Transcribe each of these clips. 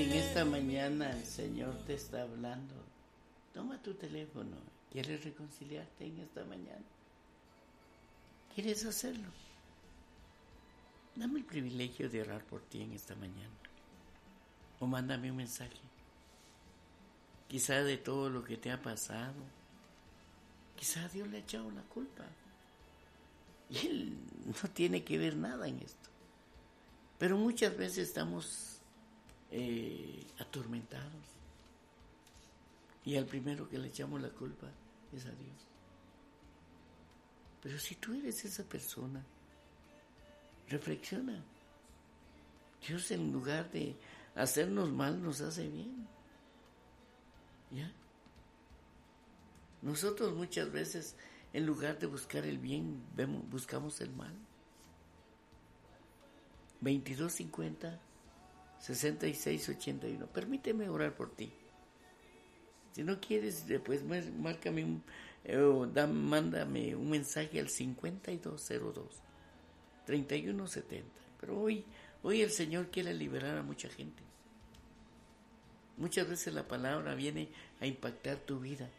En esta mañana el Señor te está hablando. Toma tu teléfono. ¿Quieres reconciliarte en esta mañana? ¿Quieres hacerlo? Dame el privilegio de orar por ti en esta mañana. O mándame un mensaje. Quizá de todo lo que te ha pasado, quizá Dios le ha echado la culpa. Y Él no tiene que ver nada en esto. Pero muchas veces estamos atormentados. Y al primero que le echamos la culpa es a Dios. Pero si tú eres esa persona, reflexiona. Dios, en lugar de hacernos mal, nos hace bien. ¿Ya? Nosotros muchas veces, en lugar de buscar el bien, buscamos el mal. 2250-6681. Permíteme orar por ti. Si no quieres, después márcame mándame un mensaje al 5202-3170. Pero hoy el Señor quiere liberar a mucha gente. Muchas veces la palabra viene a impactar tu vida.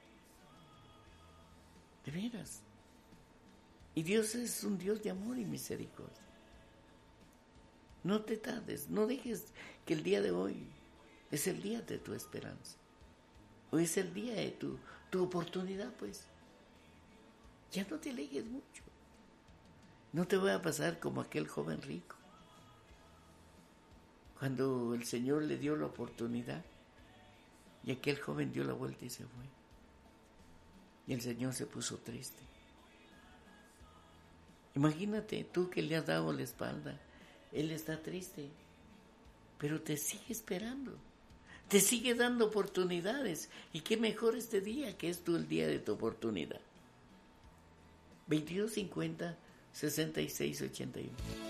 De veras. Y Dios es un Dios de amor y misericordia. No te tardes, no dejes que el día de hoy es el día de tu esperanza. Hoy es el día de tu oportunidad, pues. Ya no te alejes mucho. No te voy a pasar como aquel joven rico. Cuando el Señor le dio la oportunidad y aquel joven dio la vuelta y se fue. Y el Señor se puso triste. Imagínate tú que le has dado la espalda. Él está triste, pero te sigue esperando. Te sigue dando oportunidades. Y qué mejor este día, que es el día de tu oportunidad. 2250-6681.